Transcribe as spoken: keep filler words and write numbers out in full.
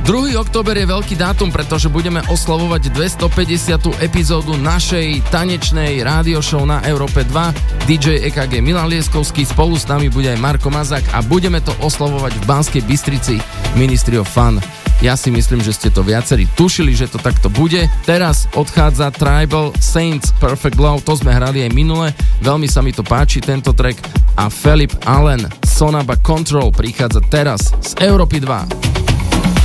druhý október je veľký dátum, pretože budeme oslavovať dvestopäťdesiatu epizódu našej tanečnej rádio show na Európe dva. dý džej é ká gé Milan Lieskovský, spolu s nami bude aj Marko Mazák a budeme to oslavovať v Banskej Bystrici Ministry of Fun. Ja si myslím, že ste to viacerí tušili, že to takto bude. Teraz odchádza Tribal Saints Perfect Love, to sme hrali aj minule, veľmi sa mi to páči tento track a Philip Allen Sonaba Control prichádza teraz z Európy dva.